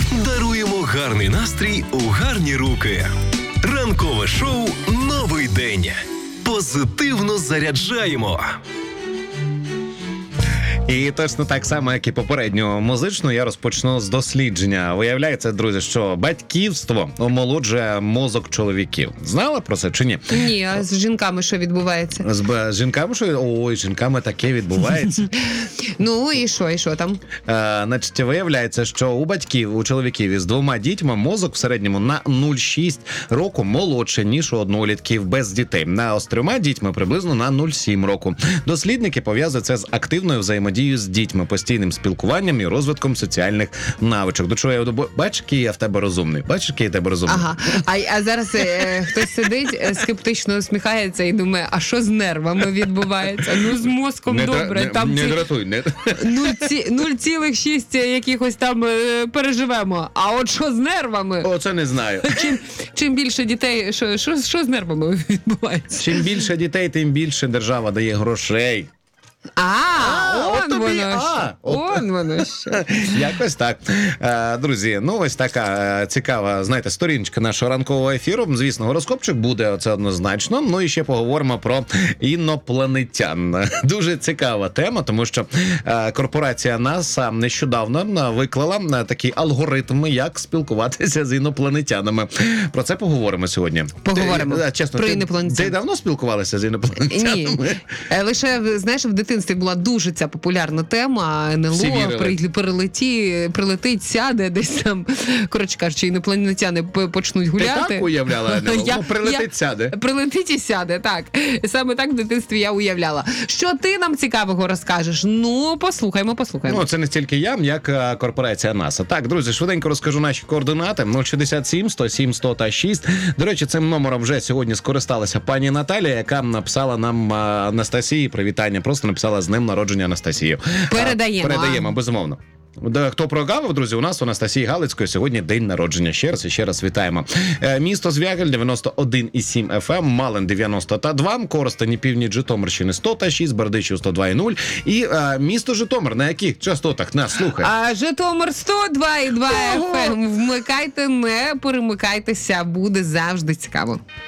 даруємо гарний настрій у гарні руки. Ранкове шоу «Новий день». Позитивно заряджаємо. І точно так само, як і попередню музичну, я розпочну з дослідження. Виявляється, друзі, що батьківство омолоджує мозок чоловіків. Знала про це чи ні? Ні, а з жінками що відбувається? З жінками що? Ой, з жінками таке відбувається. Ну і що там? Значить, виявляється, що у батьків, у чоловіків із 2 дітьми мозок в середньому на 0,6 року молодше, ніж у однолітків без дітей. З 3 дітьми приблизно на 0,7 року. Дослідники пов'язують це з активною взаємодією з дітьми, постійним спілкуванням і розвитком соціальних навичок. До чого я бачиш, який я в тебе розумний? Бачиш, який я в тебе розумний? Ага. А зараз хтось сидить, скептично усміхається і думає, а що з нервами відбувається? Ну, з мозком добре. Там не дратуй, не. 0,6 якихось там переживемо. А от що з нервами? Оце не знаю. Чим більше дітей, що з нервами відбувається? Чим більше дітей, тим більше держава дає грошей. Он воно що. Якось так. Друзі, ну ось така цікава, знаєте, сторіночка нашого ранкового ефіру. Звісно, гороскопчик буде, це однозначно. Ну і ще поговоримо про інопланетян. Дуже цікава тема, тому що корпорація НАСА нещодавно виклала такий алгоритм, як спілкуватися з інопланетянами. Про це поговоримо сьогодні. Поговоримо. Чесно, про інопланетян. Ти давно спілкувалася з інопланетянами? Ні. Лише, знаєш, в дитинстві була дуже ця популярна тема. НЛО прилетить, сяде десь там. Коротше кажучи, інопланетяни почнуть гуляти. Ти так уявляла НЛО? Прилетить, сяде. Прилетить і сяде, так. Саме так в дитинстві я уявляла. Що ти нам цікавого розкажеш? Ну, послухаймо. Ну, це не стільки я, як корпорація НАСА. Так, друзі, швиденько розкажу наші координати. 067 107 100 та 6. До речі, цим номером вже сьогодні скористалася пані Наталія, яка написала нам Анастасії привітання. Просто написала з днем народження Анастасію. Передаємо, безумовно. Хто прогавив, друзі, у нас у Анастасії Галицької сьогодні день народження. Ще раз вітаємо. Місто Звягель 91,7 FM, Малин 90,2, Коростені, північ Житомирщини 100,6, Бердичів 102,0 і місто Житомир. На яких частотах нас слухає? Житомир 102,2 FM. Вмикайте, не перемикайтеся, буде завжди цікаво.